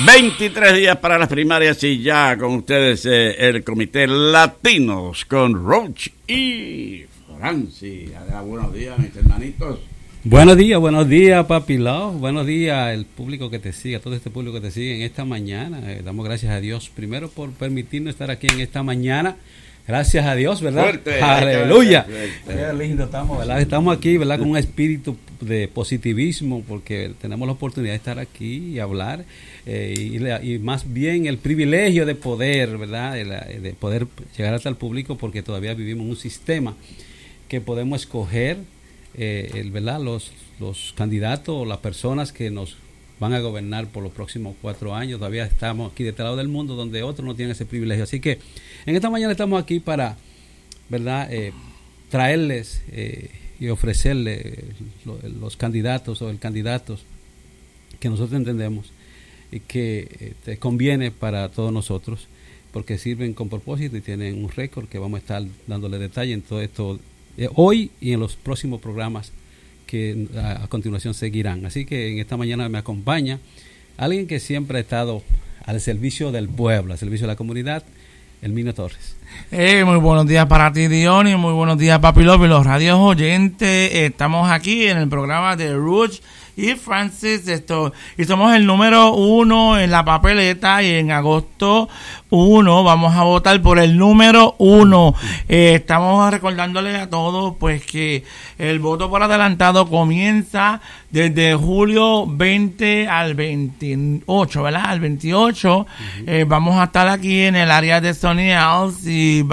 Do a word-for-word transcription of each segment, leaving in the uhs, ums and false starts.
veintitrés días para las primarias y ya con ustedes eh, el Comité Latinos con Roach y Francis. Buenos días, mis hermanitos. Buenos días, buenos días, Papi Love. Buenos días, el público que te sigue, todo este público que te sigue en esta mañana. Eh, damos gracias a Dios primero por permitirnos estar aquí en esta mañana. Gracias a Dios, ¿verdad? Fuerte, aleluya. Fuerte. Qué lindo estamos, ¿verdad? Estamos aquí, ¿verdad? Con un espíritu de positivismo porque tenemos la oportunidad de estar aquí y hablar eh, y, la, y más bien el privilegio de poder, ¿verdad? De, la, de poder llegar hasta el público porque todavía vivimos en un sistema que podemos escoger, eh, el, ¿verdad? Los, los candidatos o las personas que nos van a gobernar por los próximos cuatro años. Todavía estamos aquí de este lado del mundo donde otros no tienen ese privilegio. Así que en esta mañana estamos aquí para, ¿verdad? Eh, traerles eh, y ofrecerles lo, los candidatos o el candidatos que nosotros entendemos y que eh, te conviene para todos nosotros porque sirven con propósito y tienen un récord que vamos a estar dándole detalle en todo esto eh, hoy y en los próximos programas que a, a continuación seguirán. Así que en esta mañana me acompaña alguien que siempre ha estado al servicio del pueblo, al servicio de la comunidad, Herminio Torres. Eh, muy buenos días para ti, Dion, y muy buenos días, Papi Love y los radios oyentes. Estamos aquí en el programa de Roach y Francis, esto, y somos el número uno en la papeleta y en agosto uno vamos a votar por el número uno. Eh, estamos recordándole a todos pues que el voto por adelantado comienza desde julio veinte al veintiocho, ¿verdad? Al veintiocho. Uh-huh. eh, vamos a estar aquí en el área de Sunny Hills y,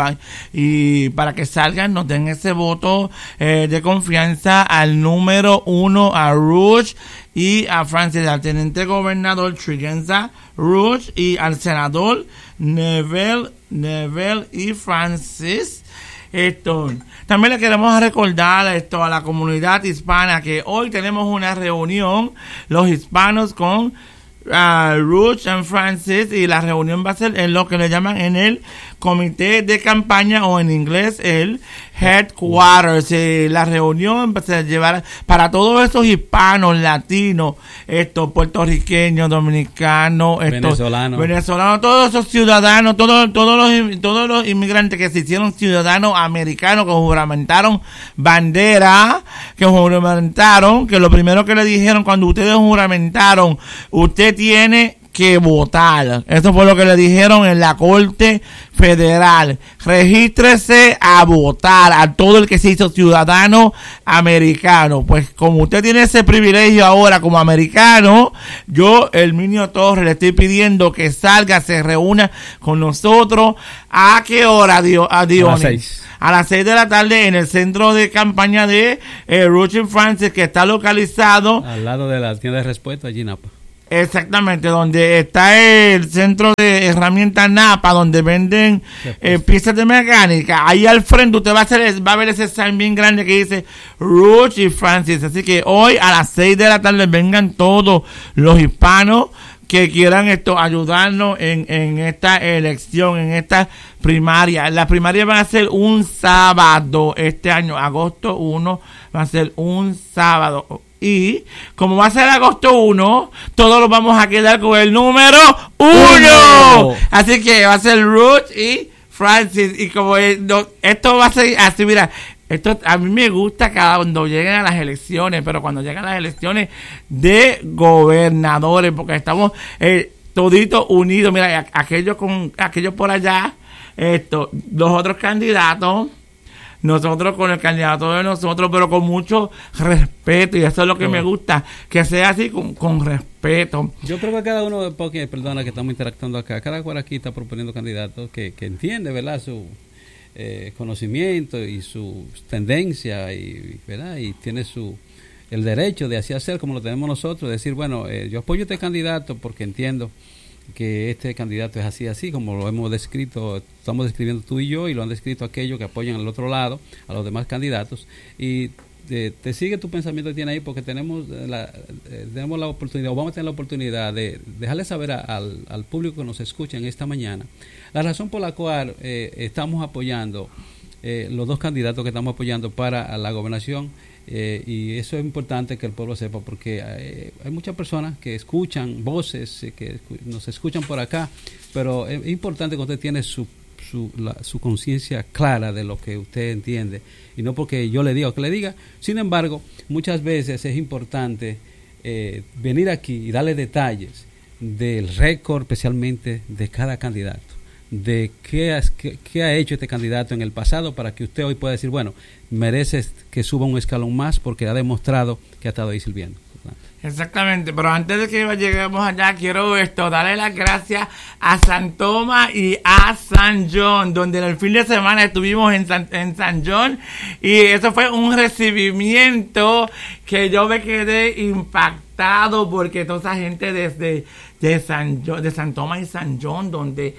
y para que salgan, nos den ese voto eh, de confianza al número uno, a Rouge y a Francis, al teniente gobernador Tregenza Rouge y al senador Neville, Neville y Francis. Esto, también le queremos recordar esto a la comunidad hispana que hoy tenemos una reunión, los hispanos con Uh, Rouge and Francis, y la reunión va a ser en lo que le llaman en el comité de campaña o en inglés el headquarters. Eh, la reunión va a llevar para todos esos hispanos, latinos, estos puertorriqueños, dominicanos, estos venezolanos, venezolanos, todos esos ciudadanos, todos, todos los, todos los inmigrantes que se hicieron ciudadanos americanos, que juramentaron bandera, que juramentaron, que lo primero que le dijeron cuando ustedes juramentaron, usted tiene que votar. Eso fue lo que le dijeron en la Corte Federal. Regístrese a votar a todo el que se hizo ciudadano americano. Pues como usted tiene ese privilegio ahora como americano, yo, Herminio Torres, le estoy pidiendo que salga, se reúna con nosotros. ¿A qué hora, Dio, a Dionis? A las seis. A las seis de la tarde en el centro de campaña de eh, Rouge and Francis, que está localizado al lado de la tienda de respuesta allí en Napa. Exactamente, donde está el centro de herramientas Napa, donde venden eh, piezas de mecánica. Ahí al frente usted va a, hacer, va a ver ese sign bien grande que dice Rouge y Francis. Así que hoy a las seis de la tarde vengan todos los hispanos que quieran esto ayudarnos en, en esta elección, en esta primaria. Las primarias van a ser un sábado este año, agosto uno, va a ser un sábado. Y como va a ser agosto uno, todos los vamos a quedar con el número uno. uno. Así que va a ser Ruth y Francis. Y como el, no, esto va a ser así, mira, esto a mí me gusta cada cuando lleguen a las elecciones, pero cuando llegan las elecciones de gobernadores, porque estamos eh, toditos unidos. Mira, aquellos con aquellos por allá, esto, los otros candidatos. Nosotros con el candidato de nosotros, pero con mucho respeto, y eso es lo que me gusta, que sea así con, con respeto. Yo creo que cada uno, porque perdona que estamos interactuando acá, cada cual aquí está proponiendo candidatos que, que entiende, ¿verdad?, su eh, conocimiento y su tendencia, y ¿verdad?, y tiene su el derecho de así hacer como lo tenemos nosotros, decir, bueno, eh, yo apoyo a este candidato porque entiendo que este candidato es así, así, como lo hemos descrito, estamos describiendo tú y yo, y lo han descrito aquellos que apoyan al otro lado, a los demás candidatos, y te, te sigue tu pensamiento que tiene ahí, porque tenemos la, eh, tenemos la oportunidad, o vamos a tener la oportunidad de dejarle saber a, al, al público que nos escucha en esta mañana, la razón por la cual eh, estamos apoyando, eh, los dos candidatos que estamos apoyando para la gobernación, Eh, y eso es importante que el pueblo sepa, porque hay, hay muchas personas que escuchan voces, eh, que escu- nos escuchan por acá, pero es, es importante que usted tiene su su, la, su conciencia clara de lo que usted entiende, y no porque yo le diga o que le diga. Sin embargo, muchas veces es importante eh, venir aquí y darle detalles del récord, especialmente de cada candidato, de qué, has, qué, qué ha hecho este candidato en el pasado, para que usted hoy pueda decir, bueno, mereces que suba un escalón más porque ha demostrado que ha estado ahí sirviendo. Exactamente, pero antes de que lleguemos allá, quiero esto, darle las gracias a San Tomás y a San John, donde en el fin de semana estuvimos en San, en San John, y eso fue un recibimiento que yo me quedé impactado, porque toda esa gente desde de San, de San Tomás y San John, donde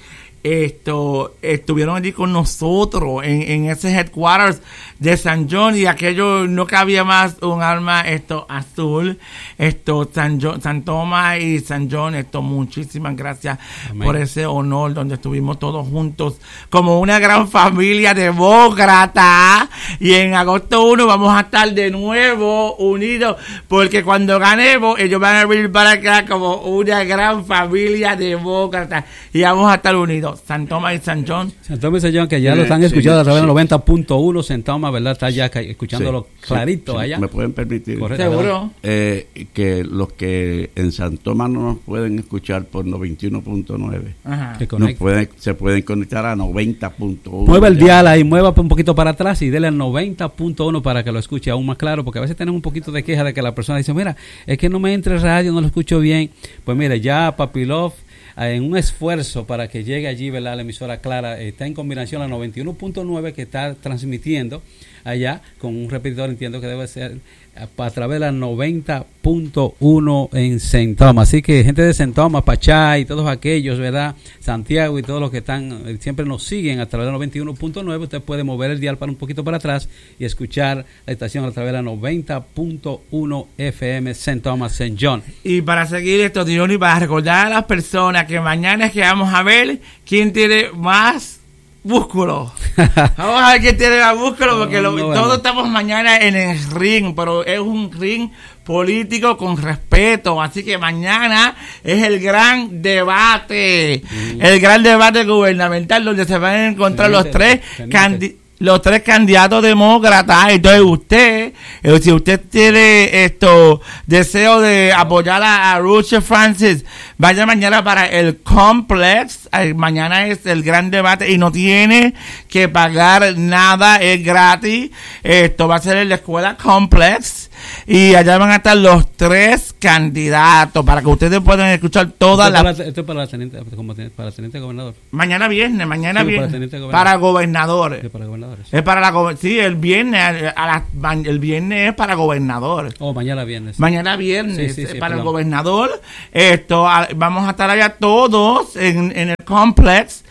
esto estuvieron allí con nosotros en, en ese headquarters de San John, y aquello no cabía más un alma esto azul. Esto San John, San Tomás y San John, esto muchísimas gracias. Amén. Por ese honor, donde estuvimos todos juntos como una gran familia demócrata, y en agosto primero vamos a estar de nuevo unidos, porque cuando ganemos ellos van a venir para acá como una gran familia demócrata, y vamos a estar unidos. San Tomás y San John. San Tomás y San John, que ya sí, lo están escuchando sí, a través sí. del noventa punto uno. San Tomás, ¿verdad? Está ya escuchándolo sí, clarito sí, allá. ¿Me pueden permitir? Correcto. ¿Seguro? Eh, que los que en San Tomás no nos pueden escuchar por noventa y uno punto nueve, nos pueden, se pueden conectar a noventa punto uno. Mueva el dial ahí, mueva un poquito para atrás y dele al noventa punto uno para que lo escuche aún más claro, porque a veces tenemos un poquito de queja de que la persona dice, mira, es que no me entra el radio, no lo escucho bien. Pues mire, ya Papi Love, en un esfuerzo para que llegue allí, ¿verdad?, la emisora clara, está en combinación la noventa y uno punto nueve, que está transmitiendo allá con un repetidor, entiendo que debe ser a, a través de la noventa punto uno en Saint Thomas. Así que gente de Saint Thomas, Pachá y todos aquellos, ¿verdad?, Santiago y todos los que están siempre nos siguen a través de la noventa y uno punto nueve, usted puede mover el dial para un poquito para atrás y escuchar la estación a través de la noventa punto uno F M Saint Thomas, Saint John. Y para seguir esto, Dion, y para recordar a las personas que mañana es que vamos a ver quién tiene más músculo. Vamos a ver quién tiene más músculo, porque no, lo, no, todos no. estamos mañana en el ring, pero es un ring político con respeto, así que mañana es el gran debate, mm. el gran debate gubernamental, donde se van a encontrar pendiente, los tres candidatos. Los tres candidatos demócratas. Entonces usted, eh, si usted tiene esto deseo de apoyar a, a Ruth Francis, vaya mañana para el Complex. Eh, mañana es el gran debate y no tiene que pagar nada, es gratis. Esto va a ser en la escuela Complex, y allá van a estar los tres candidatos para que ustedes puedan escuchar todas las... Esto es para la teniente, como para teniente gobernador. Mañana viernes, mañana sí, viernes. Para, para gobernadores. Sí, para gobernadores. Es para la sí, el viernes, a la, el viernes es para gobernador. Oh, mañana viernes. Sí. Mañana viernes sí, sí, sí, para perdón. el gobernador. Esto, a, vamos a estar allá todos en, en el complex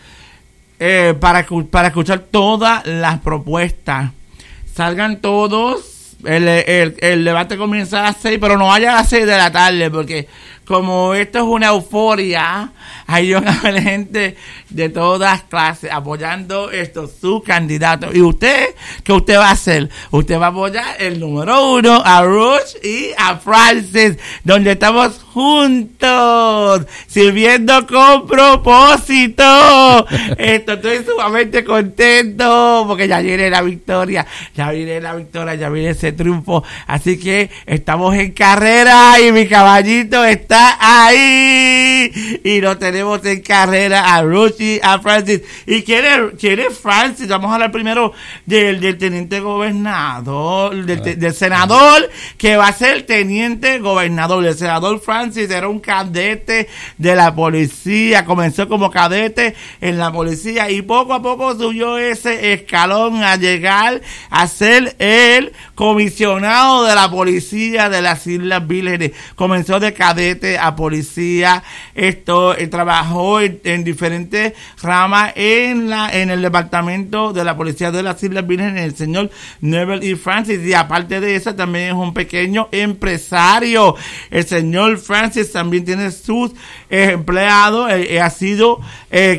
eh, para, para escuchar todas las propuestas. Salgan todos. El, el, el debate comienza a las seis, pero no vaya a las seis de la tarde, porque como esto es una euforia, hay una gente de todas clases apoyando esto, su candidato. Y usted, ¿qué usted va a hacer? Usted va a apoyar el número uno, a Ruth y a Francis, donde estamos juntos, sirviendo con propósito. Esto, estoy sumamente contento, porque ya viene la victoria, ya viene la victoria, ya viene ese triunfo. Así que estamos en carrera y mi caballito está ahí, y lo tenemos en carrera a Ruth y a Francis. ¿Y quién es, quién es Francis? Vamos a hablar primero del, del teniente gobernador, del, te, del senador que va a ser teniente gobernador. El senador Francis era un cadete de la policía, comenzó como cadete en la policía y poco a poco subió ese escalón a llegar a ser el comisionado de la policía de las Islas Vírgenes. Comenzó de cadete a policía. Esto eh, trabajó en, en diferentes ramas en la en el departamento de la policía de las Islas Vírgenes, el señor Neville E. Francis, y aparte de eso también es un pequeño empresario. El señor Francis también tiene sus eh, empleados, eh, eh, ha sido eh,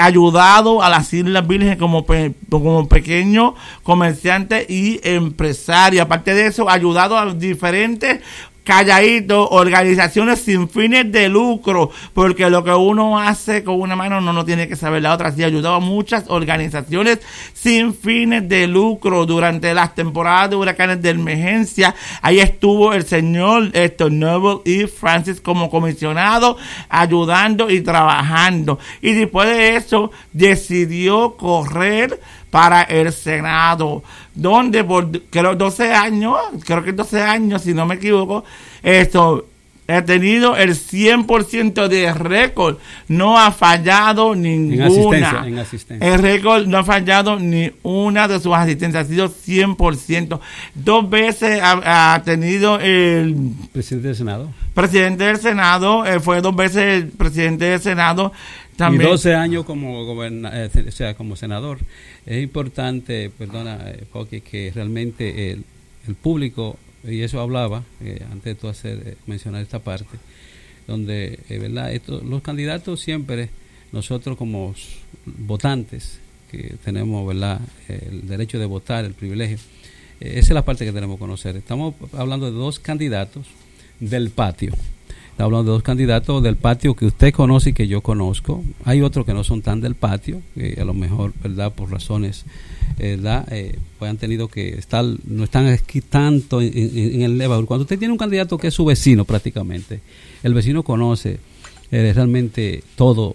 ayudado a las Islas Vírgenes como, pe, como pequeño comerciante y empresario. Aparte de eso, ha ayudado a diferentes calladitos, organizaciones sin fines de lucro, porque lo que uno hace con una mano no, no tiene que saber la otra. Así ha ayudado a muchas organizaciones sin fines de lucro durante las temporadas de huracanes de emergencia. Ahí estuvo el señor Héctor Noble y Francis como comisionado, ayudando y trabajando. Y después de eso decidió correr para el Senado, donde por creo doce años, creo que doce años, si no me equivoco, esto ha tenido el cien por ciento de récord, no ha fallado ninguna. En asistencia, en asistencia. El récord no ha fallado ni una de sus asistencias, ha sido cien por ciento. Dos veces ha, ha tenido el presidente del Senado. Presidente del Senado, eh, fue dos veces el presidente del Senado. También. Y doce años como goberna, eh, o sea, como senador. Es importante, perdona, eh, Pocky, que realmente el, el público, y eso hablaba, eh, antes de tú hacer, eh, mencionar esta parte, donde, eh, ¿verdad? Esto, los candidatos siempre, nosotros como votantes, que tenemos, ¿verdad?, el derecho de votar, el privilegio, eh, esa es la parte que tenemos que conocer. Estamos hablando de dos candidatos del patio. Estamos hablando de dos candidatos del patio que usted conoce y que yo conozco. Hay otros que no son tan del patio, que a lo mejor, ¿verdad?, por razones, ¿verdad?, eh, pues han tenido que estar, no están aquí tanto en, en, en el elevador. Cuando usted tiene un candidato que es su vecino prácticamente, el vecino conoce eh, realmente todo,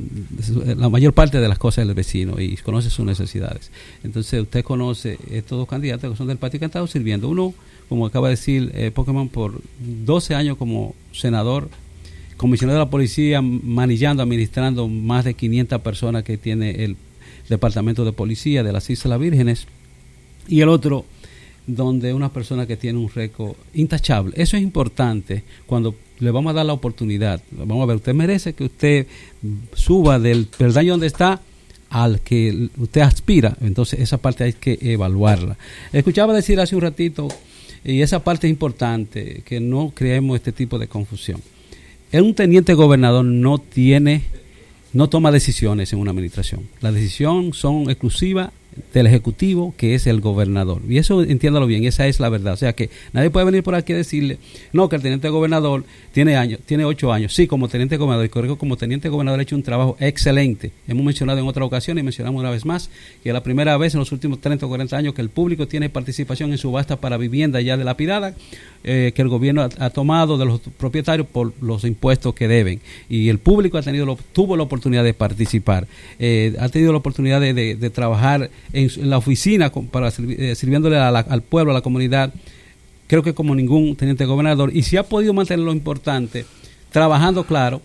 la mayor parte de las cosas del vecino y conoce sus necesidades. Entonces usted conoce estos dos candidatos que son del patio que han estado sirviendo. Uno, como acaba de decir eh, Pokémon, por doce años como senador, comisionado de la policía, manillando, administrando más de quinientas personas que tiene el departamento de policía de las Islas Vírgenes, y el otro donde una persona que tiene un récord intachable. Eso es importante cuando le vamos a dar la oportunidad. Vamos a ver, usted merece que usted suba del peldaño donde está al que usted aspira. Entonces esa parte hay que evaluarla. Escuchaba decir hace un ratito, y esa parte es importante, que no creemos este tipo de confusión. Un teniente gobernador no tiene, no toma decisiones en una administración. Las decisiones son exclusivas del ejecutivo, que es el gobernador, y eso entiéndalo bien, esa es la verdad. O sea que nadie puede venir por aquí a decirle no, que el teniente gobernador tiene años, tiene ocho años, sí, como teniente gobernador, y corrijo, como teniente gobernador ha hecho un trabajo excelente. Hemos mencionado en otra ocasión y mencionamos una vez más que es la primera vez en los últimos treinta o cuarenta años que el público tiene participación en subasta para vivienda ya dilapidada, eh, que el gobierno ha, ha tomado de los propietarios por los impuestos que deben, y el público ha tenido lo, tuvo la oportunidad de participar, eh, ha tenido la oportunidad de, de, de trabajar En, en la oficina para eh, sirviéndole a la, al pueblo, a la comunidad, creo que como ningún teniente gobernador, y si ha podido mantener lo importante, trabajando claro,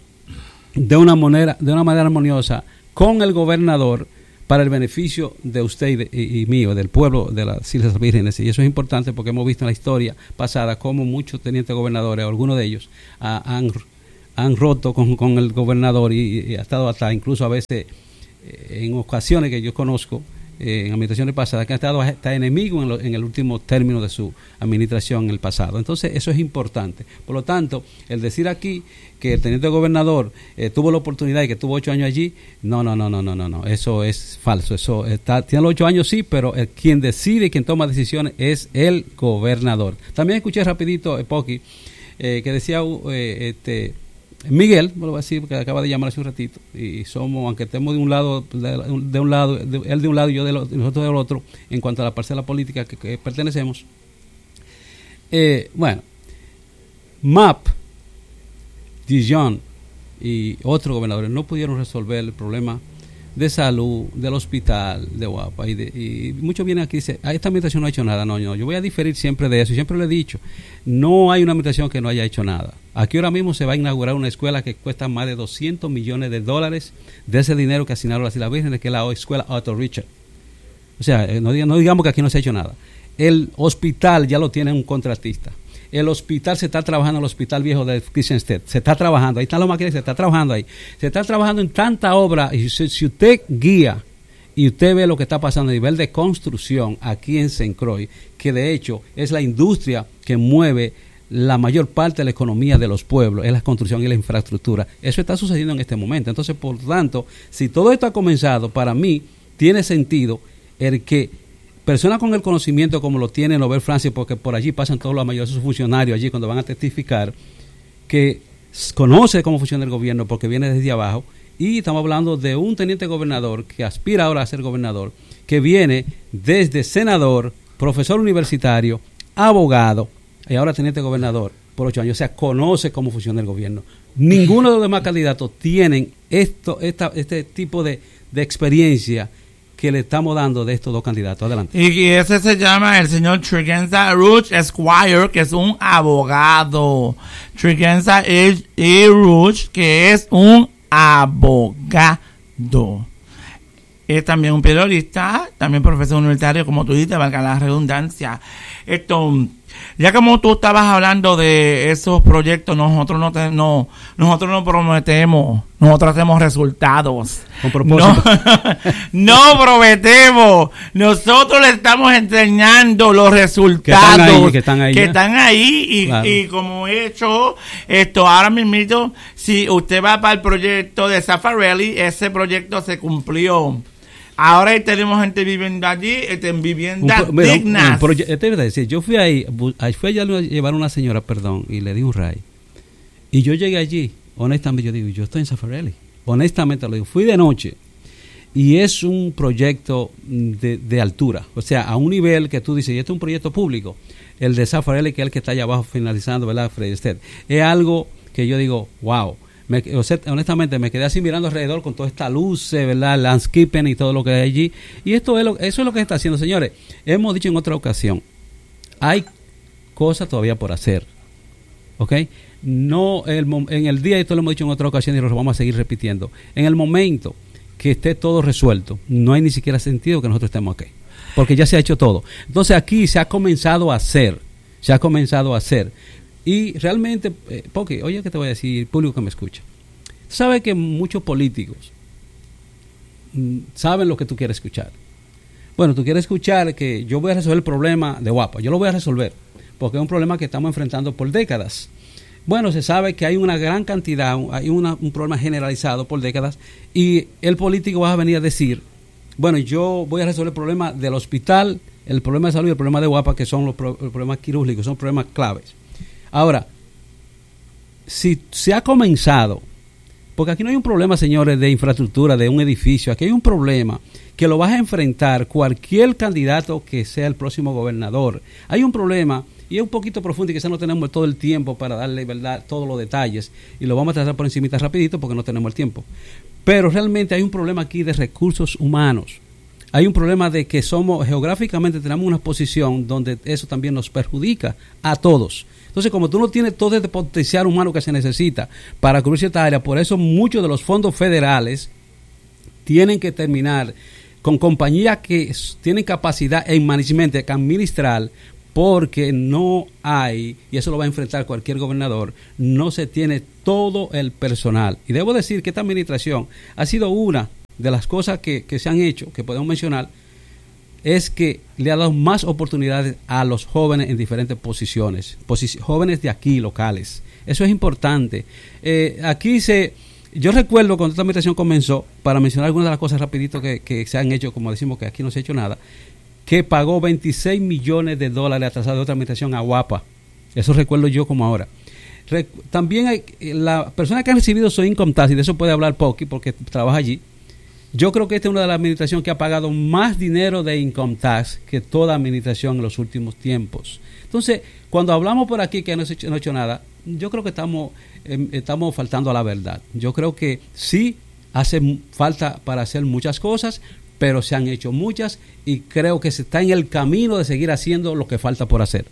de una manera, de una manera armoniosa con el gobernador para el beneficio de usted y, de, y, y mío, del pueblo de las Islas Vírgenes. Y eso es importante porque hemos visto en la historia pasada cómo muchos tenientes gobernadores, algunos de ellos, ah, han, han roto con, con el gobernador y, y ha estado hasta incluso a veces eh, en ocasiones que yo conozco, Eh, en administraciones pasadas, que han estado hasta enemigos en, lo, en el último término de su administración en el pasado. Entonces eso es importante. Por lo tanto, el decir aquí que el teniente gobernador eh, tuvo la oportunidad y que tuvo ocho años allí, no, no, no, no, no, no, no, eso es falso. Eso está, tiene los ocho años sí, pero el, quien decide y quien toma decisiones es el gobernador. También escuché rapidito, eh, Pocky, eh, que decía eh, este Miguel, me lo voy a decir porque acaba de llamar hace un ratito, y somos, aunque estemos de un lado, de, de un lado, de, él de un lado y yo de lo, nosotros del otro, en cuanto a la parcela política que, que pertenecemos. Eh, bueno, M A P, Dijon y otros gobernadores no pudieron resolver el problema de salud del hospital de Guapa, y, de, y muchos vienen aquí y dicen, esta administración no ha hecho nada. No, no, yo voy a diferir siempre de eso, y siempre lo he dicho, no hay una administración que no haya hecho nada. Aquí ahora mismo se va a inaugurar una escuela que cuesta más de doscientos millones de dólares de ese dinero que asignaron las Islas Vírgenes, que es la escuela Otto Richard. O sea, no, no digamos que aquí no se ha hecho nada. El hospital ya lo tiene un contratista. El hospital se está trabajando, el hospital viejo de Christiansted, se está trabajando, ahí están los maquinaria, se está trabajando ahí. Se está trabajando en tanta obra, y si, si usted guía y usted ve lo que está pasando a nivel de construcción aquí en Saint Croix, que de hecho es la industria que mueve la mayor parte de la economía de los pueblos, es la construcción y la infraestructura. Eso está sucediendo en este momento. Entonces, por tanto, si todo esto ha comenzado, para mí tiene sentido el que personas con el conocimiento como lo tiene Nobel Francis, porque por allí pasan todos los mayores funcionarios allí cuando van a testificar, que conoce cómo funciona el gobierno porque viene desde abajo, y estamos hablando de un teniente gobernador que aspira ahora a ser gobernador, que viene desde senador, profesor universitario, abogado, y ahora teniente gobernador por ocho años. O sea, conoce cómo funciona el gobierno. Ninguno de los demás candidatos tienen esto, esta, este tipo de, de experiencia que le estamos dando de estos dos candidatos. Adelante. Y ese se llama el señor Tregenza Roach Esquire, que es un abogado. Tregenza E. Roach, que es un abogado. Es también un periodista, también profesor universitario, como tú dices, valga la redundancia. Esto, ya como tú estabas hablando de esos proyectos, nosotros no, te, no nosotros no prometemos, nosotros hacemos resultados. Con propósito. No, no prometemos, nosotros le estamos enseñando los resultados que están ahí, que que están están ahí, ahí y, claro. y como he hecho esto ahora mismo, si usted va para el proyecto de Zaffarelli, ese proyecto se cumplió. Ahora tenemos gente viviendo allí, en viviendas un, mira, dignas. Un, un te voy a decir, yo fui ahí, fui allá a llevar a una señora, perdón, y le di un ray. Y yo llegué allí, honestamente, yo digo, yo estoy en Zaffarelli. Honestamente lo digo, fui de noche. Y es un proyecto de, de altura, o sea, a un nivel que tú dices, y este es un proyecto público, el de Zaffarelli, que es el que está allá abajo finalizando, ¿verdad, Fred Stead? Es algo que yo digo, wow. Me, o sea, honestamente me quedé así mirando alrededor con toda esta luz, ¿verdad? Landscaping y todo lo que hay allí. Y esto es lo, eso es lo que se está haciendo, señores. Hemos dicho en otra ocasión, hay cosas todavía por hacer, ¿ok? No el, en el día, y esto lo hemos dicho en otra ocasión y lo vamos a seguir repitiendo, en el momento que esté todo resuelto, no hay ni siquiera sentido que nosotros estemos aquí, porque ya se ha hecho todo. Entonces aquí se ha comenzado a hacer, se ha comenzado a hacer. Y realmente, eh, porque, oye, ¿qué te voy a decir? Público que me escucha. Sabe que muchos políticos mm, saben lo que tú quieres escuchar. Bueno, tú quieres escuchar que yo voy a resolver el problema de Guapa. Yo lo voy a resolver, porque es un problema que estamos enfrentando por décadas. Bueno, se sabe que hay una gran cantidad, hay una, un problema generalizado por décadas, y el político va a venir a decir, bueno, yo voy a resolver el problema del hospital, el problema de salud y el problema de Guapa, que son los, pro, los problemas quirúrgicos, son problemas claves. Ahora, si se ha comenzado, porque aquí no hay un problema, señores, de infraestructura, de un edificio, aquí hay un problema que lo vas a enfrentar cualquier candidato que sea el próximo gobernador. Hay un problema, y es un poquito profundo y quizás no tenemos todo el tiempo para darle, ¿verdad?, todos los detalles, y lo vamos a tratar por encimita rapidito porque no tenemos el tiempo. Pero realmente hay un problema aquí de recursos humanos. Hay un problema de que somos, geográficamente tenemos una posición donde eso también nos perjudica a todos. Entonces, como tú no tienes todo el potencial humano que se necesita para cubrir cierta área, por eso muchos de los fondos federales tienen que terminar con compañías que tienen capacidad en management, que administrar, porque no hay, y eso lo va a enfrentar cualquier gobernador, no se tiene todo el personal. Y debo decir que esta administración ha sido una de las cosas que, que se han hecho, que podemos mencionar, es que le ha dado más oportunidades a los jóvenes en diferentes posiciones, posi- jóvenes de aquí, locales. Eso es importante. Eh, aquí se, yo recuerdo cuando esta administración comenzó, para mencionar algunas de las cosas rapidito que, que se han hecho, como decimos que aquí no se ha hecho nada, que pagó veintiséis millones de dólares atrasados de otra administración a Guapa. Eso recuerdo yo como ahora. Re- también hay las personas que han recibido su income tax, y de eso puede hablar Poki porque trabaja allí. Yo creo que esta es una de las administraciones que ha pagado más dinero de income tax que toda administración en los últimos tiempos. Entonces, cuando hablamos por aquí que no se ha hecho, no ha hecho nada, yo creo que estamos, eh, estamos faltando a la verdad. Yo creo que sí hace falta para hacer muchas cosas, pero se han hecho muchas y creo que se está en el camino de seguir haciendo lo que falta por hacer.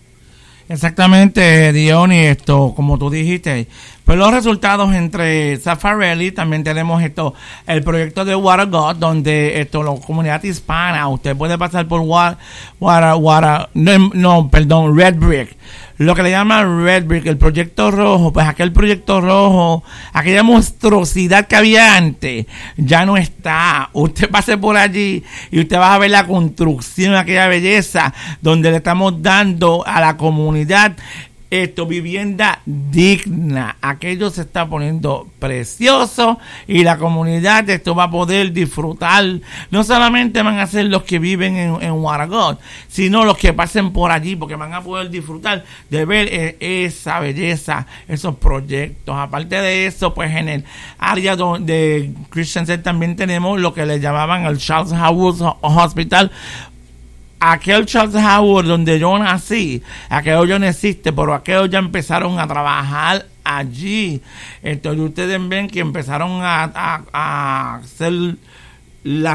Exactamente, Diony, esto, como tú dijiste, pues los resultados entre Zaffarelli, también tenemos esto, el proyecto de Water God, donde esto, la comunidad hispana, usted puede pasar por Water, Water, Water no, no, perdón, Red Brick, lo que le llaman Red Brick, el proyecto rojo, pues aquel proyecto rojo, aquella monstruosidad que había antes, ya no está. Usted pase por allí y usted va a ver la construcción, aquella belleza, donde le estamos dando a la comunidad esto, vivienda digna. Aquello se está poniendo precioso y la comunidad de esto va a poder disfrutar. No solamente van a ser los que viven en, en Waragot, sino los que pasen por allí, porque van a poder disfrutar de ver eh, esa belleza, esos proyectos. Aparte de eso, pues en el área de Christian Center también tenemos lo que le llamaban el Charles Howard Hospital. Aquel Charles Howard donde yo nací, aquello ya no existe, pero aquello ya empezaron a trabajar allí. Entonces ustedes ven que empezaron a, a, a hacer la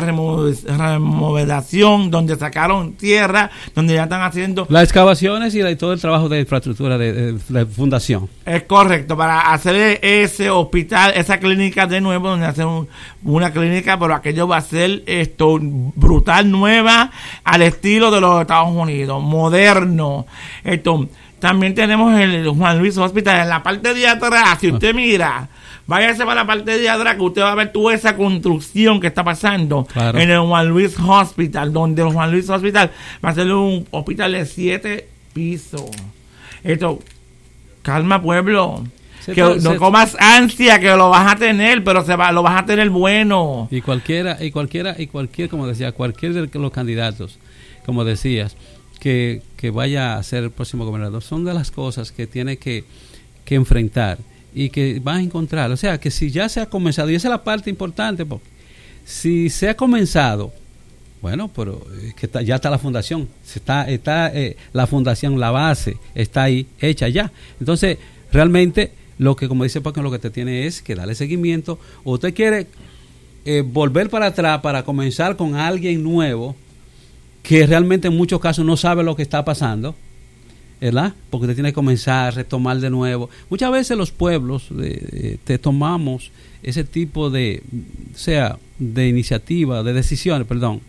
remodelación, donde sacaron tierra, donde ya están haciendo las excavaciones y, la, y todo el trabajo de infraestructura de, de, de fundación. Es correcto, para hacer ese hospital, esa clínica de nuevo, donde hacen un, una clínica, pero aquello va a ser esto brutal, nueva, al estilo de los Estados Unidos, moderno. Esto también tenemos el Juan Luis Hospital en la parte de atrás. Si usted mira, váyase para la parte de atrás, que usted va a ver toda esa construcción que está pasando, claro, en el Juan Luis Hospital, donde el Juan Luis Hospital va a ser un hospital de siete pisos. Esto, calma, pueblo. Se que se, no comas ansia, que lo vas a tener, pero se va, lo vas a tener bueno. Y cualquiera, y cualquiera, y cualquier, como decía, cualquier de los candidatos, como decías, que, que vaya a ser el próximo gobernador, son de las cosas que tiene que, que enfrentar y que van a encontrar. O sea, que si ya se ha comenzado, y esa es la parte importante, porque si se ha comenzado, bueno, pero es que está, ya está la fundación, se está, está eh, la fundación, la base está ahí, hecha ya. Entonces, realmente, lo que, como dice Paco, lo que te tiene es que darle seguimiento. O usted quiere eh, volver para atrás para comenzar con alguien nuevo, que realmente en muchos casos no sabe lo que está pasando, ¿verdad? Porque usted tiene que comenzar a retomar de nuevo. Muchas veces los pueblos eh, te tomamos ese tipo de, o sea, de iniciativa, de decisiones, perdón,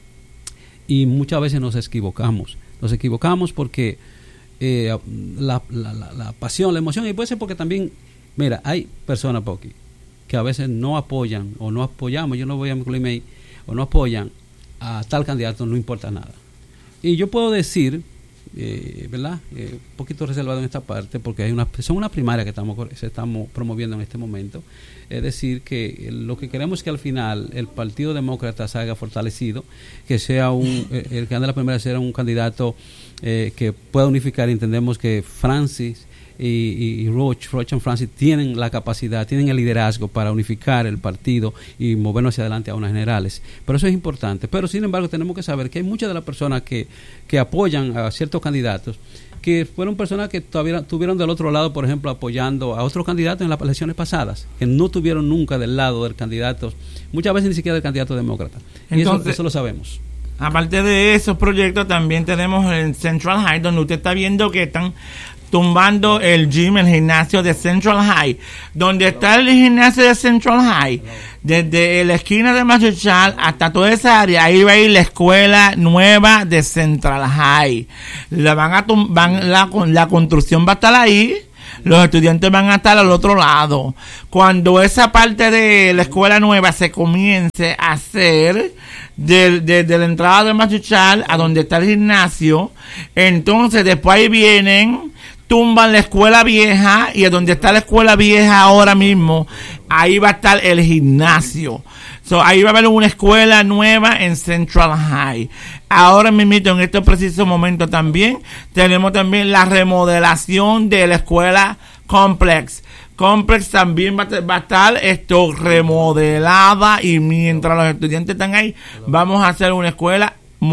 y muchas veces nos equivocamos. Nos equivocamos porque eh, la, la, la, la pasión, la emoción, y puede ser porque también, mira, hay personas, Poki, que a veces no apoyan o no apoyamos, yo no voy a incluirme ahí, o no apoyan a tal candidato, no importa nada. Y yo puedo decir, eh, ¿verdad? Eh, un poquito reservado en esta parte, porque hay una, son una primaria que estamos, se estamos promoviendo en este momento. Es decir, que lo que queremos es que al final el Partido Demócrata se haga fortalecido, que sea un, el, el que ande la primera sea un candidato eh, que pueda unificar. Entendemos que Francis y, y, y Roach, Roach and Francis tienen la capacidad, tienen el liderazgo para unificar el partido y movernos hacia adelante a unas generales. Pero eso es importante. Pero sin embargo tenemos que saber que hay muchas de las personas que, que apoyan a ciertos candidatos, que fueron personas que todavía tuvieron del otro lado, por ejemplo, apoyando a otros candidatos en las elecciones pasadas, que no tuvieron nunca del lado del candidato, muchas veces ni siquiera del candidato demócrata. Entonces, y eso, eso lo sabemos. Aparte de esos proyectos, también tenemos el Central High, donde usted está viendo que están tumbando el gym, el gimnasio de Central High. Donde está el gimnasio de Central High, desde la esquina de Machuchal hasta toda esa área, ahí va a ir la escuela nueva de Central High. La van a tum- van la, la construcción va a estar ahí. Los estudiantes van a estar al otro lado. Cuando esa parte de la escuela nueva se comience a hacer, desde de, de la entrada de Machuchal a donde está el gimnasio, entonces después ahí vienen, tumban la escuela vieja, y a donde está la escuela vieja ahora mismo, ahí va a estar el gimnasio. So, ahí va a haber una escuela nueva en Central High. Ahora mismo, en este preciso momento también, tenemos también la remodelación de la escuela Complex. Complex también va a, va a estar esto remodelada, y mientras los estudiantes están ahí, vamos a hacer una escuela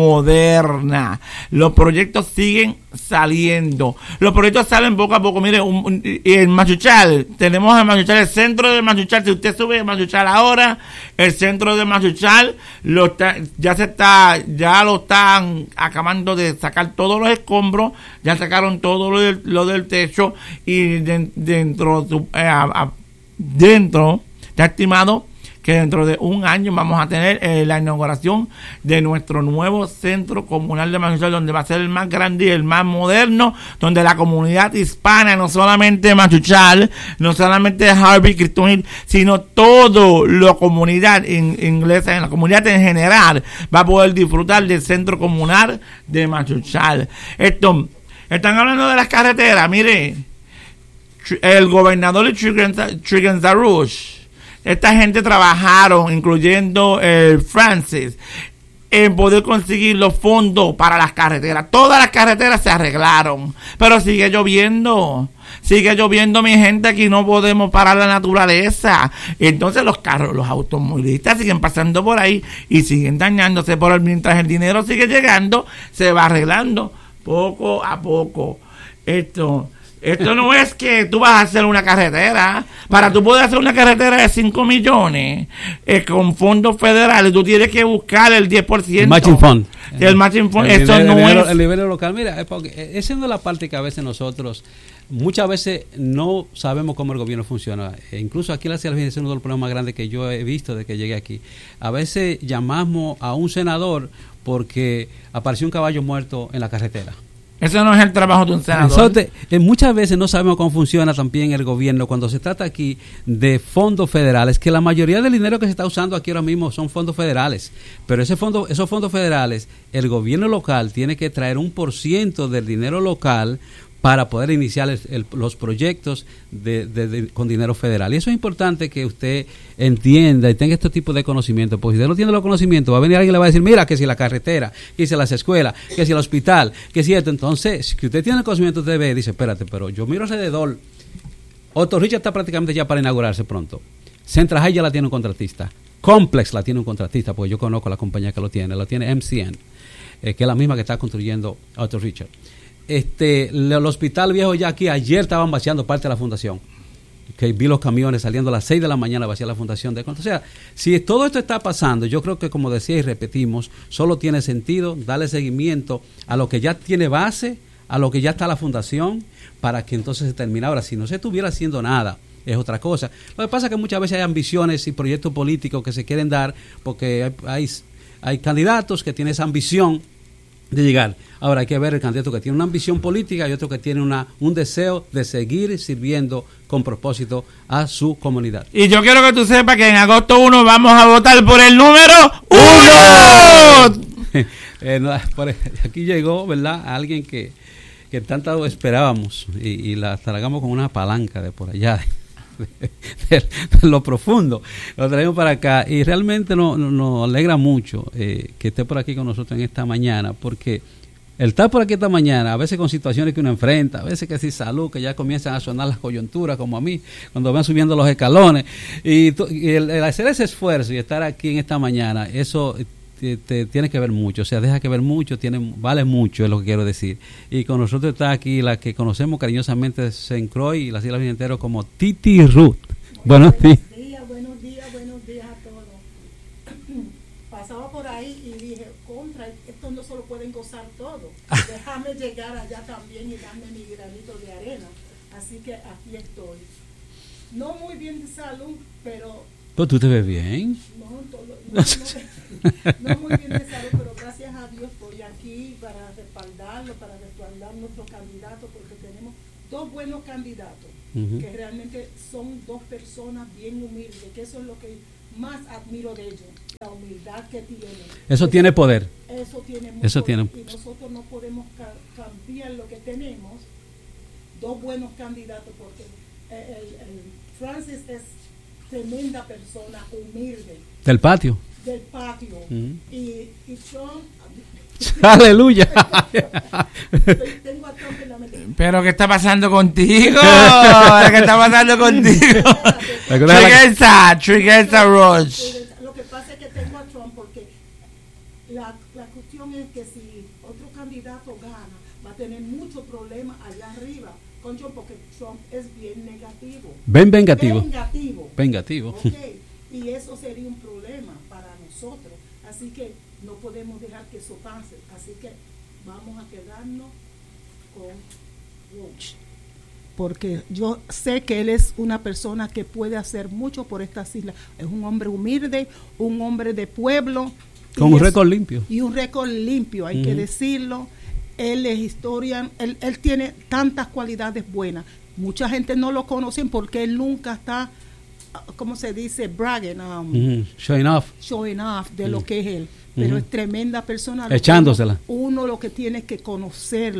moderna. Los proyectos siguen saliendo. Los proyectos salen poco a poco. Mire, un, un, en Machuchal, tenemos en Machuchal, el centro de Machuchal. Si usted sube a Machuchal ahora, el centro de Machuchal lo está, ya se está, ya lo están acabando de sacar todos los escombros, ya sacaron todo lo del, lo del techo, y de, dentro, eh, a, a, dentro, está estimado que dentro de un año vamos a tener eh, la inauguración de nuestro nuevo centro comunal de Machuchal, donde va a ser el más grande y el más moderno, donde la comunidad hispana, no solamente de Machuchal, no solamente de Harvey, Cristo Hill, sino toda la comunidad in, inglesa, en la comunidad en general, va a poder disfrutar del centro comunal de Machuchal. Esto, Están hablando de las carreteras. Mire, el gobernador de Trigueros Rouge, esta gente trabajaron, incluyendo el Francis, en poder conseguir los fondos para las carreteras. Todas las carreteras se arreglaron, pero sigue lloviendo. Sigue lloviendo, mi gente, aquí no podemos parar la naturaleza. Entonces los carros, los automovilistas siguen pasando por ahí y siguen dañándose. Por mientras el dinero sigue llegando, se va arreglando poco a poco. Esto, esto no es que tú vas a hacer una carretera. Para tú poder hacer una carretera de cinco millones eh, con fondos federales, tú tienes que buscar el diez por ciento. El matching fund. El matching fund, el eso nivel, no el nivel, es... El nivel local, mira, es porque esa es una de las partes que a veces nosotros, muchas veces no sabemos cómo el gobierno funciona. E incluso aquí en la ciudad es uno de los problemas más grandes que yo he visto desde que llegué aquí. A veces llamamos a un senador porque apareció un caballo muerto en la carretera. Eso no es el trabajo de un senador. Entonces, eh, muchas veces no sabemos cómo funciona también el gobierno cuando se trata aquí de fondos federales, que la mayoría del dinero que se está usando aquí ahora mismo son fondos federales, pero ese fondo, esos fondos federales, el gobierno local tiene que traer un por ciento del dinero local para poder iniciar el, el, los proyectos de, de, de, con dinero federal. Y eso es importante que usted entienda y tenga este tipo de conocimiento, porque si usted no tiene los conocimientos, va a venir alguien y le va a decir, mira, que si la carretera, que si las escuelas, que si el hospital, que si esto. Entonces, si usted tiene el conocimiento, usted ve, dice, espérate, pero yo miro alrededor. Otto Richard está prácticamente ya para inaugurarse pronto. Central High ya la tiene un contratista. Complex la tiene un contratista, porque yo conozco la compañía que lo tiene. La tiene M C N, eh, que es la misma que está construyendo Otto Richard. Este, el hospital viejo ya aquí, ayer estaban vaciando parte de la fundación, que vi los camiones saliendo a las seis de la mañana a vaciar la fundación. De, o sea, si todo esto está pasando, yo creo que, como decía y repetimos, solo tiene sentido darle seguimiento a lo que ya tiene base, a lo que ya está la fundación, para que entonces se termine. Ahora, si no se estuviera haciendo nada, es otra cosa. Lo que pasa es que muchas veces hay ambiciones y proyectos políticos que se quieren dar porque hay, hay, hay candidatos que tienen esa ambición de llegar. Ahora hay que ver el candidato que tiene una ambición política y otro que tiene una un deseo de seguir sirviendo con propósito a su comunidad. Y yo quiero que tú sepas que en agosto uno vamos a votar por el número uno. eh, no, por, aquí llegó, ¿verdad? Alguien que, que tanto esperábamos y, y la tragamos con una palanca de por allá. De, de, de lo profundo, lo traemos para acá y realmente nos no, no alegra mucho eh, que esté por aquí con nosotros en esta mañana, porque el estar por aquí esta mañana, a veces con situaciones que uno enfrenta, a veces que sin salud, que ya comienzan a sonar las coyunturas, como a mí, cuando van subiendo los escalones, y, y el, el hacer ese esfuerzo y estar aquí en esta mañana, eso te, te tiene que ver mucho, o sea, deja que ver mucho, tiene, vale mucho, es lo que quiero decir. Y con nosotros está aquí la que conocemos cariñosamente en Croy y las Islas Enteras como Titi Ruth. Buenos días. Buenos días, buenos días, buenos días a todos. Pasaba por ahí y dije, contra, esto no se lo pueden gozar todo. Déjame llegar allá también y darme mi granito de arena. Así que aquí estoy. No muy bien de salud, pero... Pero tú te ves bien. No, todo, no, no, no muy bien de salud, pero gracias a Dios estoy aquí para respaldarlo, para respaldar nuestro candidato, porque tenemos dos buenos candidatos, uh-huh. que realmente son dos personas bien humildes, que eso es lo que más admiro de ellos, la humildad que tienen. Eso tiene poder. Eso tiene mucho eso poder, tiene. Y nosotros no podemos ca- cambiar lo que tenemos, dos buenos candidatos, porque el, el, el Francis es tremenda persona, humilde. Del patio. Del patio. Uh-huh. Y, y Trump... ¡Aleluya! Tengo a Trump en la mente. ¿Pero qué está pasando contigo? ¿Qué está pasando contigo? Trigueros, Trigueros Rouge. Lo que pasa es que tengo a Trump porque la, la cuestión es que si otro candidato gana, va a tener muchos problemas allá arriba con Trump, porque Trump es bien negativo. Ven vengativo. Vengativo. Vengativo. Okay. Y eso sería un problema para nosotros. Así que no podemos dejar que eso pase. Así que vamos a quedarnos con Rouge. Porque yo sé que él es una persona que puede hacer mucho por estas islas. Es un hombre humilde, un hombre de pueblo. Con un récord limpio. Y un récord limpio, hay uh-huh. que decirlo. Él es historia, él, él tiene tantas cualidades buenas. Mucha gente no lo conoce porque él nunca está, ¿cómo se dice? Bragging, um, mm-hmm. showing off. Showing off de mm. lo que es él. Pero mm-hmm. es tremenda persona. Echándosela. Uno, uno lo que tiene que conocerlo,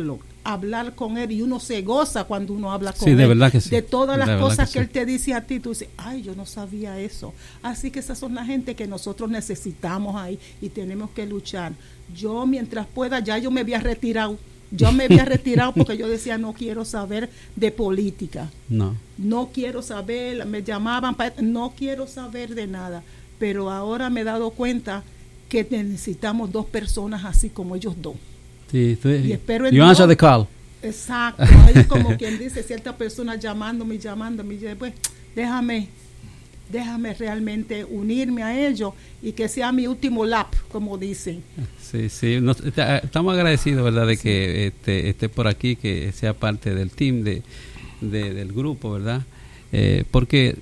hablar con él y uno se goza cuando uno habla con sí, él. De verdad que sí. De todas las de cosas que, que sí. él te dice a ti, tú dices, ay, yo no sabía eso. Así que esas son la gente que nosotros necesitamos ahí y tenemos que luchar. Yo mientras pueda, ya yo me había retirado. Yo me había retirado porque yo decía, no quiero saber de política. No. No quiero saber, me llamaban, para, no quiero saber de nada. Pero ahora me he dado cuenta que necesitamos dos personas así como ellos dos. Sí, tú, y espero en you Dios, answer the call. Exacto. Hay como quien dice, cierta persona llamándome, llamándome, y yo, pues, déjame, déjame realmente unirme a ellos y que sea mi último lap, como dicen. Sí, sí, nos, estamos agradecidos, ¿verdad?, de sí. que este, esté por aquí, que sea parte del team, de, de del grupo, ¿verdad? Eh, porque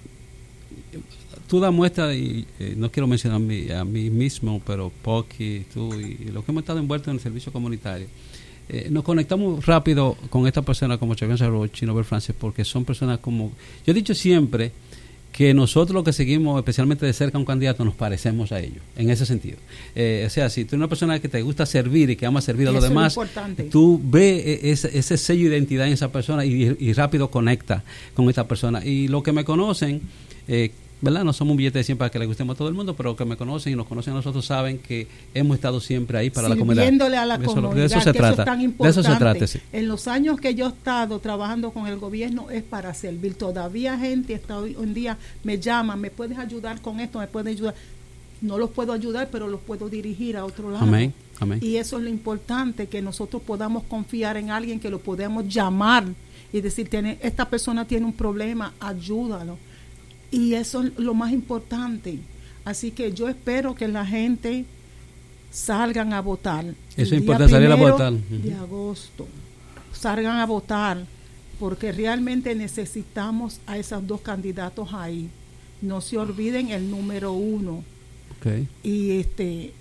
tú das muestra, y eh, no quiero mencionar a mí, a mí mismo, pero Pocky, tú y, y los que hemos estado envueltos en el servicio comunitario, eh, nos conectamos rápido con esta persona como Chavianza Roach y Nobel Francis, porque son personas como, yo he dicho siempre que nosotros los que seguimos especialmente de cerca a un candidato nos parecemos a ellos, en ese sentido. Eh, o sea, si tú eres una persona que te gusta servir y que ama servir a los demás, tú ves ese, ese sello de identidad en esa persona y, y rápido conecta con esta persona. Y los que me conocen, eh, ¿verdad? No somos un billete de cien para que le gustemos a todo el mundo, pero los que me conocen y nos conocen a nosotros saben que hemos estado siempre ahí para la comunidad. Sirviéndole a la de eso, comunidad, de eso se que trata. Eso es tan importante. De eso se trata, sí. En los años que yo he estado trabajando con el gobierno es para servir. Todavía gente hasta hoy un día me llama, ¿me puedes ayudar con esto? ¿Me puedes ayudar? No los puedo ayudar, pero los puedo dirigir a otro lado. Amén. Amén. Y eso es lo importante, que nosotros podamos confiar en alguien, que lo podamos llamar y decir, tiene, esta persona tiene un problema, ayúdalo. Y eso es lo más importante. Así que yo espero que la gente salgan a votar. Eso es importante, salir a votar. De agosto. Salgan a votar, porque realmente necesitamos a esos dos candidatos ahí. No se olviden el número uno. Okay. Y este,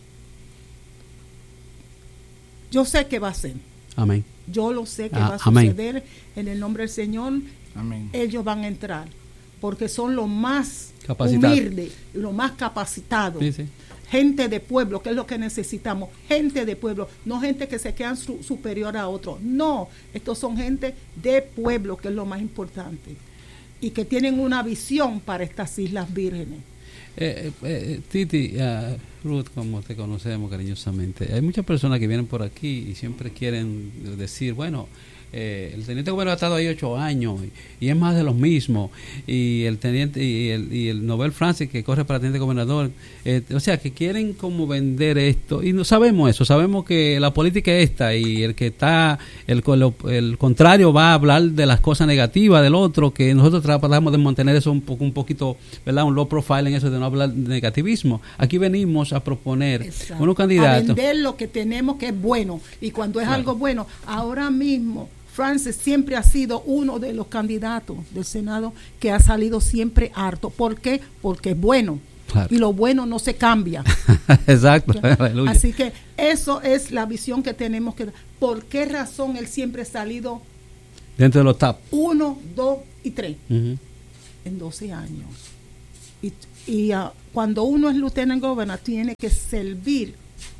yo sé que va a ser. Amén. Yo lo sé que ah, va a amén. suceder en el nombre del Señor. Amén. Ellos van a entrar, porque son los más Capacitado. humildes, los más capacitados. Sí, sí. Gente de pueblo, que es lo que necesitamos. Gente de pueblo, no gente que se quedan su, superior a otros. No, estos son gente de pueblo, que es lo más importante. Y que tienen una visión para estas Islas Vírgenes. Eh, eh, Titi, uh, Ruth, como te conocemos cariñosamente, hay muchas personas que vienen por aquí y siempre quieren decir, bueno, eh, el teniente gobernador ha estado ahí ocho años y, y es más de los mismos, y el teniente y el, y el Nobel Francis que corre para teniente gobernador, eh, o sea, que quieren como vender esto, y no sabemos eso, sabemos que la política es esta, y el que está, el, el contrario va a hablar de las cosas negativas del otro, que nosotros tratamos de mantener eso un poco, un poquito, ¿verdad? Un low profile en eso de no hablar de negativismo. Aquí venimos a proponer Exacto. unos candidatos. A vender lo que tenemos que es bueno, y cuando es claro. algo bueno, ahora mismo Francis siempre ha sido uno de los candidatos del Senado que ha salido siempre harto. ¿Por qué? Porque es bueno. Claro. Y lo bueno no se cambia. Exacto. Aleluya. Así que eso es la visión que tenemos que dar. ¿Por qué razón él siempre ha salido dentro de los top uno, dos y tres uh-huh. en doce años? Y, y uh, cuando uno es lieutenant governor tiene que servir,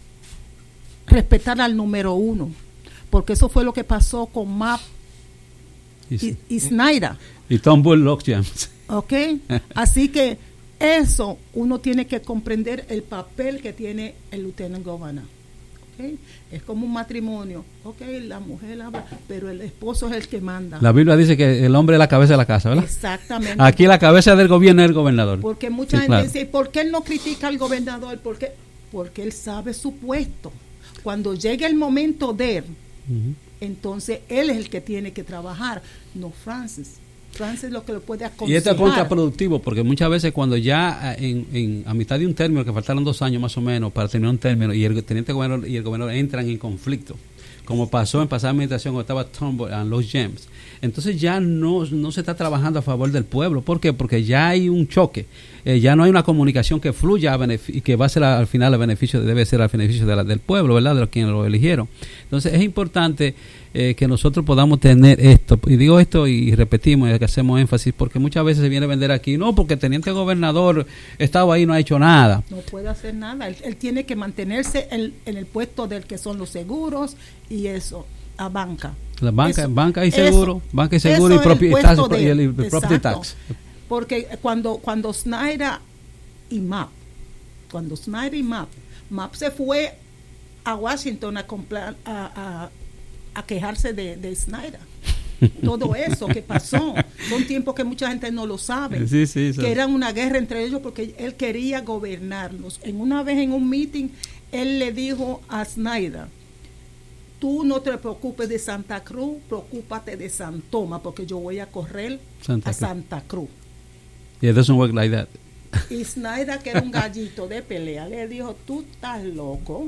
respetar al número uno. Porque eso fue lo que pasó con Mapp y, y, y Snyder. Y Tom Bullock James. Ok, así que eso uno tiene que comprender el papel que tiene el lieutenant governor. Okay. Es como un matrimonio. Ok, la mujer habla, pero el esposo es el que manda. La Biblia dice que el hombre es la cabeza de la casa, ¿verdad? Exactamente. Aquí la cabeza del gobierno es el gobernador. Porque mucha sí, gente claro. dice, ¿por qué él no critica al gobernador? ¿Por qué? Porque él sabe su puesto. Cuando llegue el momento de él, uh-huh. entonces él es el que tiene que trabajar, no Francis. Francis es lo que lo puede aconsejar. Y esto es contraproductivo, porque muchas veces cuando ya en, en, a mitad de un término, que faltaron dos años más o menos para terminar un término, y el teniente gobernador y el gobernador entran en conflicto, como pasó en pasada administración cuando estaba Turnbull en los James, entonces ya no, no se está trabajando a favor del pueblo. ¿Por qué? Porque ya hay un choque, eh, ya no hay una comunicación que fluya a beneficio, y que va a ser a, al final el beneficio, debe ser al beneficio de la, del pueblo, ¿verdad? De los quienes lo eligieron. Entonces es importante eh, que nosotros podamos tener esto, y digo esto y repetimos y que hacemos énfasis, porque muchas veces se viene a vender aquí, no, porque el teniente gobernador estaba ahí y no ha hecho nada. No puede hacer nada, él, él tiene que mantenerse en, en el puesto del que son los seguros y eso, a banca. La banca, Eso- banca y seguro, eso- banca y seguro y, eso es el propi- puesto tax- de y el él. property Exacto. tax. Porque cuando, cuando Snyder y Mapp, cuando Snyder y Mapp, Mapp se fue a Washington a, comprar, a, a, a quejarse de, de Snyder. Todo eso que pasó son tiempos que mucha gente no lo sabe, Sí, sí, sí. que era una guerra entre ellos porque él quería gobernarlos. En una vez en un meeting él le dijo a Snyder: tú no te preocupes de Santa Cruz, preocúpate de San Tomás, porque yo voy a correr Santa a Cruz. Santa Cruz. Yeah, it doesn't work like that. Y Snyder, que era un gallito de pelea, le dijo: tú estás loco,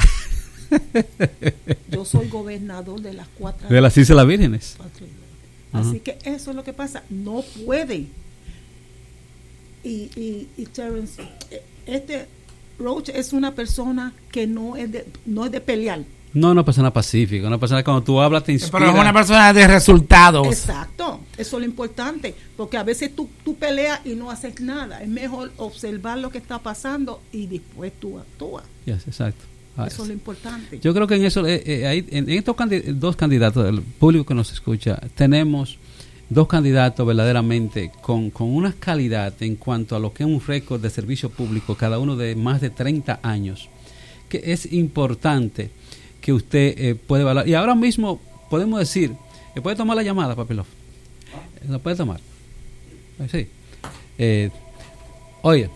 yo soy gobernador de las cuatro De las Islas Vírgenes. Así Ajá. que eso es lo que pasa, no puede. Y, y, y Terence, eh, este Roach es una persona que no es de, no es de pelear. No una persona pacífica, una persona que cuando tú hablas te inspira. Pero es una persona de resultados. Exacto, eso es lo importante, porque a veces tú, tú peleas y no haces nada. Es mejor observar lo que está pasando y después tú actúas. Yes, exacto. Ah, Eso es lo importante. Yo creo que en eso, eh, eh, hay- en, en estos candi- dos candidatos, el público que nos escucha, tenemos dos candidatos verdaderamente con, con una calidad en cuanto a lo que es un récord de servicio público, cada uno de más de treinta años, que es importante que usted eh, puede evaluar. Y ahora mismo podemos decir, ¿eh, ¿puede tomar la llamada, Papilov? ¿La puede tomar? Eh, Sí. Eh, oye,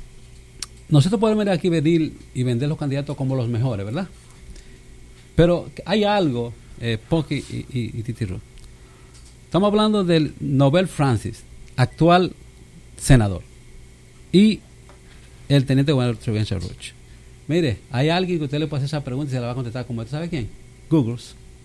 nosotros podemos ir aquí venir y vender los candidatos como los mejores, ¿verdad? Pero hay algo, eh, Pocky y, y, y Titi Ruth. Estamos hablando del Nobel Francis, actual senador, y el teniente gobernador Treviño Roach. Mire, hay alguien que usted le puede hacer esa pregunta y se la va a contestar como usted sabe quién. Google.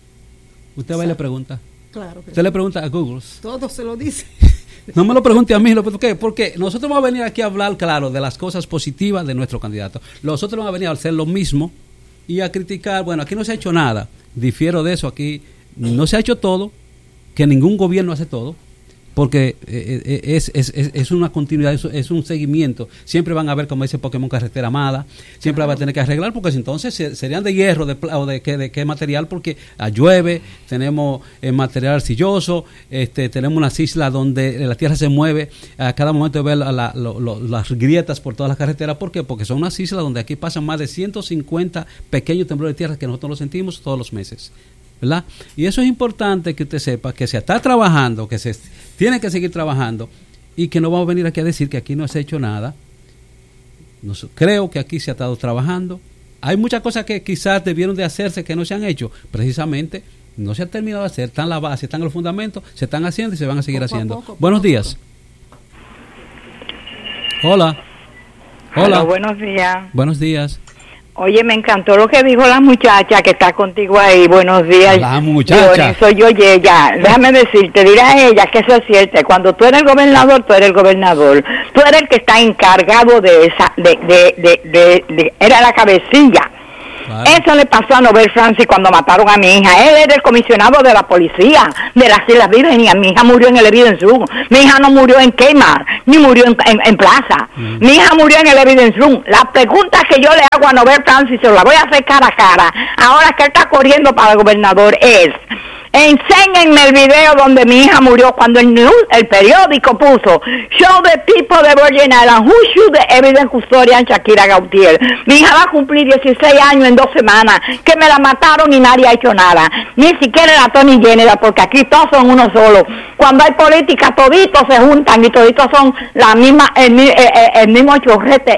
Usted va y le pregunta. Claro que Usted le pregunta a Google. todo se lo dice. No me lo pregunte a mí, ¿por qué? Porque nosotros vamos a venir aquí a hablar, claro, de las cosas positivas de nuestro candidato. Los otros van a venir a hacer lo mismo y a criticar, bueno, aquí no se ha hecho nada. Difiero de eso, aquí no se ha hecho todo, que ningún gobierno hace todo, porque eh, es, es, es, es una continuidad, es, es un seguimiento. Siempre van a ver, como dice Pokémon, carretera mala, siempre la va a tener que arreglar, porque si entonces se- serían de hierro de, pla- o de qué de qué material, porque ah, llueve, tenemos eh, material arcilloso, este, tenemos unas islas donde la tierra se mueve, a cada momento de ver la- la- lo- lo- las grietas por todas las carreteras. ¿Por qué? Porque son unas islas donde aquí pasan más de ciento cincuenta pequeños temblores de tierra que nosotros los sentimos todos los meses, ¿verdad? Y eso es importante que usted sepa, que se está trabajando, que se tiene que seguir trabajando, y que no vamos a venir aquí a decir que aquí no se ha hecho nada. Nos- creo que aquí se ha estado trabajando. Hay muchas cosas que quizás debieron de hacerse que no se han hecho, precisamente no se han terminado de hacer, están la base, están los fundamentos, se están haciendo y se van a seguir Poco a haciendo. poco, poco Buenos a días. Hola. Hola. Hola, buenos días. Buenos días. Oye, me encantó lo que dijo la muchacha que está contigo ahí. Buenos días. La muchacha. Dionis, soy yo, y ella. Déjame decirte, diré a ella que eso es cierto. Cuando tú eres el gobernador, tú eres el gobernador. Tú eres el que está encargado de esa, de, de, de, de, de- era la cabecilla. Claro. Eso le pasó a Nobel Francis cuando mataron a mi hija. Él era el comisionado de la policía de las Islas Vírgenes. Mi hija murió en el Evidence Room. Mi hija no murió en Kmart, ni murió en, en, en Plaza. Mm. Mi hija murió en el Evidence Room. La pregunta que yo le hago a Nobel Francis, se la voy a hacer cara a cara, ahora que él está corriendo para el gobernador, es: enséñenme el video donde mi hija murió cuando el news, el periódico puso "Show the people de Virgin Islands who shoot the evidence custodian Shakira Gautier". Mi hija va a cumplir dieciséis años en dos semanas, que me la mataron y nadie ha hecho nada. Ni siquiera la Tony Jenner, porque aquí todos son uno solo. Cuando hay política, toditos se juntan y toditos son la misma, el, mi- eh, eh, el mismo chorrete.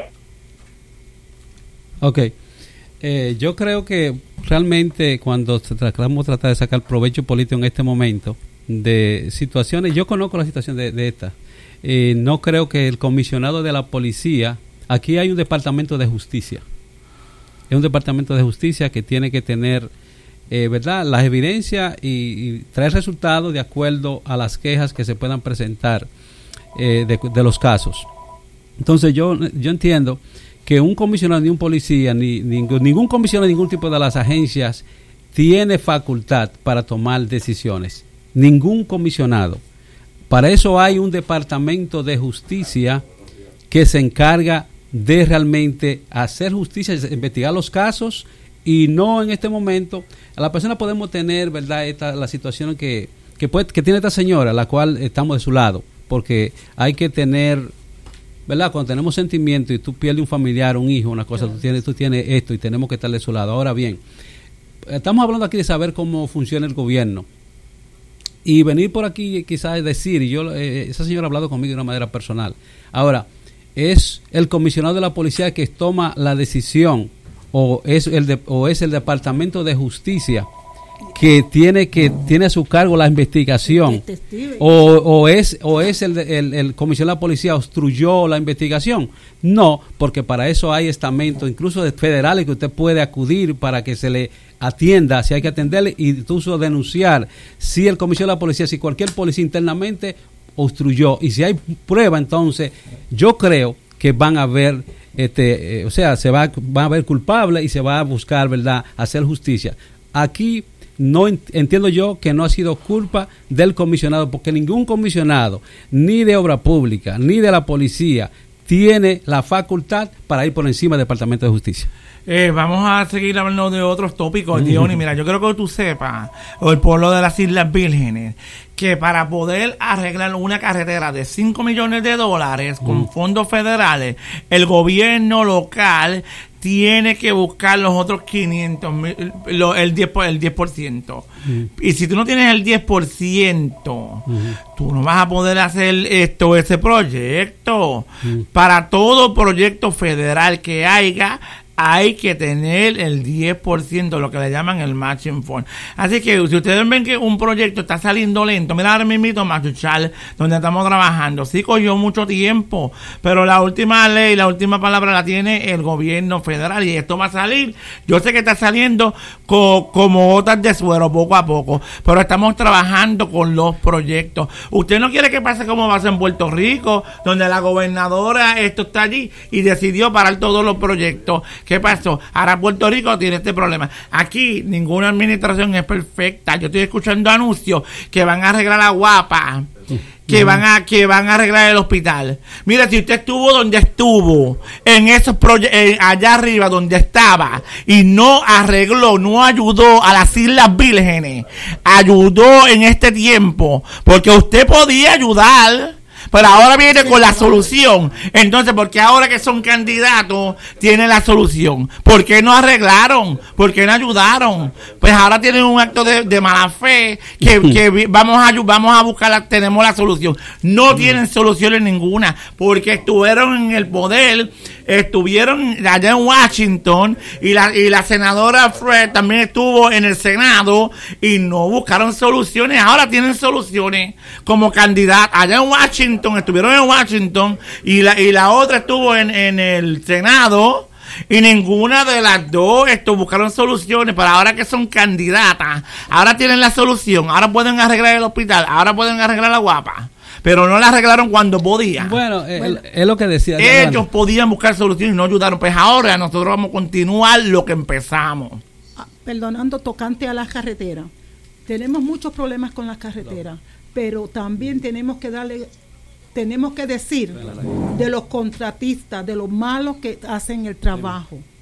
Ok. Eh, yo creo que realmente cuando se tratamos de tratar de sacar provecho político en este momento de situaciones, yo conozco la situación de, de esta. Eh, no creo que el comisionado de la policía, aquí hay un departamento de justicia. Es un departamento de justicia que tiene que tener, eh, ¿verdad?, las evidencias y, y traer resultados de acuerdo a las quejas que se puedan presentar eh, de, de los casos. Entonces yo, yo entiendo que un comisionado ni un policía, ni, ni ningún comisionado de ningún tipo de las agencias tiene facultad para tomar decisiones. Ningún comisionado. Para eso hay un departamento de justicia que se encarga de realmente hacer justicia, investigar los casos y no en este momento. A la persona podemos tener, ¿verdad?, esta, la situación que, que, puede, que tiene esta señora, la cual estamos de su lado, porque hay que tener, ¿verdad?, cuando tenemos sentimiento y tú pierdes un familiar, un hijo, una cosa, tú tienes, tú tienes esto y tenemos que estar de su lado. Ahora bien, estamos hablando aquí de saber cómo funciona el gobierno. Y venir por aquí quizás decir, y yo eh, esa señora ha hablado conmigo de una manera personal. Ahora, es el comisionado de la policía que toma la decisión, o es el de, o es el Departamento de Justicia que tiene que tiene a su cargo la investigación, o, o es o es el, el, el comisionado de la policía obstruyó la investigación. No, porque para eso hay estamentos, incluso de federales, que usted puede acudir para que se le atienda, si hay que atenderle, y incluso denunciar si el comisionado de la policía, si cualquier policía internamente obstruyó, y si hay prueba, entonces yo creo que van a ver, este, eh, o sea, se va, va a haber culpable y se va a buscar, ¿verdad?, hacer justicia. Aquí no ent- entiendo yo que no ha sido culpa del comisionado, porque ningún comisionado, ni de obra pública, ni de la policía, tiene la facultad para ir por encima del Departamento de Justicia. Eh, vamos a seguir hablando de otros tópicos, Diony. Mira, yo creo que tú sepas, o el pueblo de las Islas Vírgenes, que para poder arreglar una carretera de cinco millones de dólares con uh. fondos federales, el gobierno local tiene que buscar los otros quinientos mil, lo, el diez por, el diez por ciento. Uh. Y si tú no tienes el diez por ciento, uh. tú no vas a poder hacer esto, ese proyecto. Uh. Para todo proyecto federal que haya, hay que tener el diez por ciento, lo que le llaman el matching fund. Así que si ustedes ven que un proyecto está saliendo lento, mira ahora mismo Machuchal, donde estamos trabajando, sí cogió mucho tiempo, pero la última ley, la última palabra la tiene el gobierno federal, y esto va a salir, yo sé que está saliendo co- como gotas de suero poco a poco, pero estamos trabajando con los proyectos. Usted no quiere que pase como pasa en Puerto Rico, donde la gobernadora esto está allí y decidió parar todos los proyectos. ¿Qué pasó? Ahora Puerto Rico tiene este problema. Aquí ninguna administración es perfecta. Yo estoy escuchando anuncios que van a arreglar la Guapa, que van a que van a arreglar el hospital. Mira, si usted estuvo donde estuvo, en esos proyectos, eh, allá arriba donde estaba, y no arregló, no ayudó a las Islas Vírgenes, ayudó en este tiempo, porque usted podía ayudar, pero ahora viene con la solución. Entonces, porque ahora que son candidatos, tienen la solución. ¿Por qué no arreglaron? ¿Por qué no ayudaron? Pues ahora tienen un acto de, de mala fe, que, que vamos a vamos a buscar, tenemos la solución. No tienen soluciones ninguna, porque estuvieron en el poder, estuvieron allá en Washington, y la, y la senadora Fred también estuvo en el Senado, y no buscaron soluciones. Ahora tienen soluciones como candidata. Allá en Washington, estuvieron en Washington, y la, y la otra estuvo en, en el Senado, y ninguna de las dos esto, buscaron soluciones. Para ahora que son candidatas, ahora tienen la solución, ahora pueden arreglar el hospital, ahora pueden arreglar la Guapa, pero no la arreglaron cuando podían. Bueno, bueno es, es lo que decía. Ellos hermano. podían buscar soluciones y no ayudaron. Pues ahora nosotros vamos a continuar lo que empezamos. Ah, perdonando, tocante a las carreteras. Tenemos muchos problemas con las carreteras, no. pero también tenemos que darle... Tenemos que decir de los contratistas, de los malos que hacen el trabajo.